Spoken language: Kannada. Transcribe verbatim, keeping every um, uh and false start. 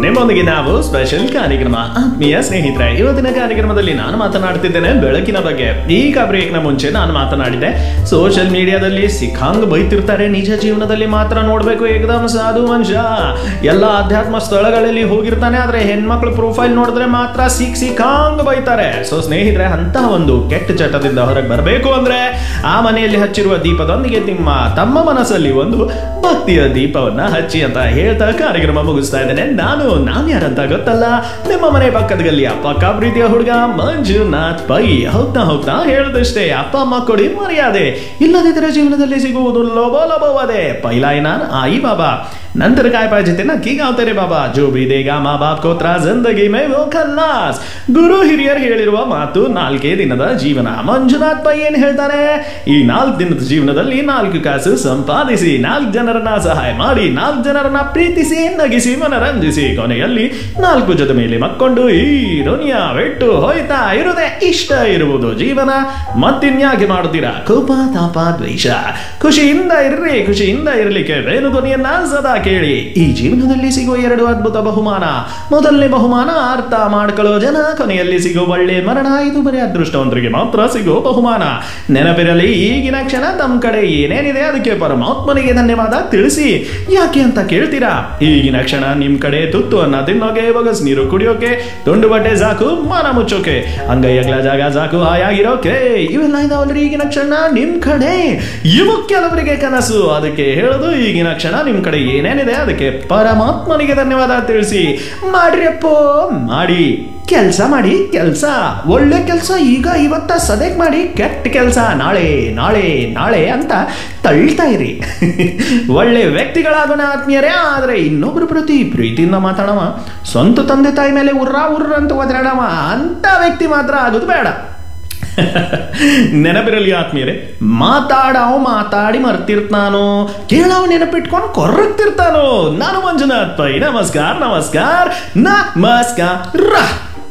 ನಿಮ್ಮೊಂದಿಗೆ ನಾವು ಸ್ಪೆಷಲ್ ಕಾರ್ಯಕ್ರಮ. ಆತ್ಮೀಯ ಸ್ನೇಹಿತರೆ, ಇವತ್ತಿನ ಕಾರ್ಯಕ್ರಮದಲ್ಲಿ ನಾನು ಮಾತನಾಡ್ತಿದ್ದೇನೆ ಬೆಳಕಿನ ಬಗ್ಗೆ. ಈಗ ಬ್ರೇಕ್ನ ಮುಂಚೆ ನಾನು ಮಾತನಾಡಿದ್ದೆ, ಸೋಷಿಯಲ್ ಮೀಡಿಯಾದಲ್ಲಿ ಸಿಕ್ಕಾಂಗ್ ಬೈತಿರ್ತಾರೆ, ನಿಜ ಜೀವನದಲ್ಲಿ ಮಾತ್ರ ನೋಡ್ಬೇಕು ಏಕದಮ್ ಸಾಧು ಮನುಷ್ಯ, ಎಲ್ಲ ಆಧ್ಯಾತ್ಮ ಸ್ಥಳಗಳಲ್ಲಿ ಹೋಗಿರ್ತಾನೆ, ಆದ್ರೆ ಹೆಣ್ಮಕ್ಳು ಪ್ರೊಫೈಲ್ ನೋಡಿದ್ರೆ ಮಾತ್ರ ಸಿಕ್ ಸಿಕ್ಕಾಂಗ್ ಬೈತಾರೆ. ಸೊ ಸ್ನೇಹಿತರೆ, ಅಂತ ಒಂದು ಕೆಟ್ಟ ಚಟದಿಂದ ಹೊರಗೆ ಬರಬೇಕು ಅಂದ್ರೆ ಆ ಮನೆಯಲ್ಲಿ ಹಚ್ಚಿರುವ ದೀಪದೊಂದಿಗೆ ನಿಮ್ಮ ತಮ್ಮ ಮನಸ್ಸಲ್ಲಿ ಒಂದು ಭಕ್ತಿಯ ದೀಪವನ್ನ ಹಚ್ಚಿ ಅಂತ ಹೇಳ್ತಾ ಕಾರ್ಯಕ್ರಮ ಮುಗಿಸ್ತಾ ಇದ್ದೇನೆ. ನಾನು ನಾನ್ ಯಾರಂತ ಗೊತ್ತಲ್ಲ, ನಿಮ್ಮ ಮನೆ ಪಕ್ಕದ ಗಲ್ಲಿಯ ಪಕ್ಕ ಪ್ರೀತಿಯ ಹುಡುಗ ಮಂಜುನಾಥ್ ಪೈ. ಹೋಗ್ತಾ ಹೋಗ್ತಾ ಹೇಳದಷ್ಟೇ, ಅಪ್ಪ ಅಮ್ಮ ಕೊಡಿ ಮರ್ಯಾದೆ, ಇಲ್ಲದಿದ್ದರೆ ಜೀವನದಲ್ಲಿ ಸಿಗುವುದು ಲೋಬೋ ಲೋಬೋವದೆ. ಪೈಲಾಯಿ ನಾನ್ ಆಯಿ ಬಾಬಾ, ನಂತರ काय पाहिजे ते नक्की गावते रे बाबा, जो भी देगा माँ बाप को त्रास जिंदगी में वो खल्लास. ಗುರು ಹಿರಿಯರು ಹೇಳಿರುವ ಮಾತು, ನಾಲ್ಕೇ ದಿನದ ಜೀವನ. ಮಂಜುನಾಥ್ ಪೈ ಏನ್ ಹೇಳ್ತಾರೆ, ಈ ನಾಲ್ಕು ದಿನದ ಜೀವನದಲ್ಲಿ ನಾಲ್ಕು ಕಾಸು ಸಂಪಾದಿಸಿ, ನಾಲ್ಕು ಜನರನ್ನ ಸಹಾಯ ಮಾಡಿ, ನಾಲ್ಕು ಜನರನ್ನ ಪ್ರೀತಿಸಿ, ನಗಿಸಿ, ಮನರಂಜಿಸಿ, ಕೊನೆಯಲ್ಲಿ ನಾಲ್ಕು ಜೊತೆ ಮೇಲೆ ಮಕ್ಕೊಂಡು ಈ ದುನಿಯಾ ಬಿಟ್ಟು ಹೋಯ್ತಾ ಇರುವುದೇ ಇಷ್ಟ ಇರುವುದು ಜೀವನ. ಮತ್ತಿನ್ಯಾಕೆ ಮಾಡುತ್ತೀರಾ ಕೋಪ ತಾಪ ದ್ವೇಷ? ಖುಷಿಯಿಂದ ಇರ್ರಿ, ಖುಷಿಯಿಂದ ಇರ್ಲಿಕ್ಕೆ ವೇಣು ಧ್ವನಿಯನ್ನ ಸದಾ ಕೇಳಿ. ಈ ಜೀವನದಲ್ಲಿ ಸಿಗುವ ಎರಡು ಅದ್ಭುತ ಬಹುಮಾನ. ಮೊದಲನೇ ಬಹುಮಾನ ಅರ್ಥ ಮಾಡ್ಕೊಳ್ಳೋ ಜನ, ಕೊನೆಯಲ್ಲಿ ಸಿಗೋ ಒಳ್ಳೆ ಮರಣ. ಇದು ಬರೀ ಅದೃಷ್ಟವಂತರಿಗೆ ಮಾತ್ರ ಸಿಗೋ ಬಹುಮಾನ. ನೆನಪಿರಲಿ, ಈಗಿನ ಕ್ಷಣ ತಮ್ಮ ಕಡೆ ಏನೇನಿದೆ ಅದಕ್ಕೆ ಪರಮಾತ್ಮನಿಗೆ ಧನ್ಯವಾದ ತಿಳಿಸಿ. ಯಾಕೆ ಅಂತ ಕೇಳ್ತೀರಾ? ಈಗಿನ ಕ್ಷಣ ನಿಮ್ ಕಡೆ ತುತ್ತು ಅನ್ನ ತಿನ್ನೋಕೆ, ಬಗಸ್ ನೀರು ಕುಡಿಯೋಕೆ, ತುಂಡು ಬಟ್ಟೆ ಸಾಕು, ಮಾನ ಮುಚ್ಚೋಕೆ, ಅಂಗೈ ಅಗಲ ಜಾಗ ಸಾಕು, ಹಾಯಾಗಿರೋಕೆ, ಇವೆಲ್ಲ ಇದಾವಲ್ರಿ ಈಗಿನ ಕ್ಷಣ ನಿಮ್ ಕಡೆ. ಇವು ಕೆಲವರಿಗೆ ಕನಸು. ಅದಕ್ಕೆ ಹೇಳೋದು, ಈಗಿನ ಕ್ಷಣ ನಿಮ್ ಕಡೆ ಏನೇನಿದೆ ಅದಕ್ಕೆ ಪರಮಾತ್ಮನಿಗೆ ಧನ್ಯವಾದ ತಿಳಿಸಿ. ಮಾಡ್ರಿಯಪ್ಪೋ ಮಾಡಿ, ಕೆಲಸ ಮಾಡಿ, ಕೆಲಸ ಒಳ್ಳೆ ಕೆಲಸ ಈಗ ಇವತ್ತ ಸದ್ಯಕ್ಕೆ ಮಾಡಿ, ಕೆಟ್ಟ ಕೆಲಸ ನಾಳೆ ನಾಳೆ ನಾಳೆ ಅಂತ ತಳ್ತಾ ಇರಿ. ಒಳ್ಳೆ ವ್ಯಕ್ತಿಗಳಾಗೋಣ ಆತ್ಮೀಯರೇ. ಆದ್ರೆ ಇನ್ನೊಬ್ರ ಪ್ರತಿ ಪ್ರೀತಿಯಿಂದ ಮಾತಾಡವ, ಸ್ವಂತ ತಂದೆ ತಾಯಿ ಮೇಲೆ ಉರ್ರ ಉರ್ರ ಅಂತ ಒದರಾಡವ ಅಂತ ವ್ಯಕ್ತಿ ಮಾತ್ರ ಆಗೋದು ಬೇಡ. ನೆನಪಿರಲಿ ಆತ್ಮೀಯರೇ, ಮಾತಾಡವ ಮಾತಾಡಿ ಮರ್ತಿರ್ತಾನೋ, ಕೇಳವ ನೆನಪಿಟ್ಕೊಂಡು ಕೊರಗ್ತಿರ್ತಾನೋ. ನಾನು ಮಂಜುನಾಥ್ ಪೈ. ನಮಸ್ಕಾರ ನಮಸ್ಕಾರ ನಮಸ್ಕಾರ.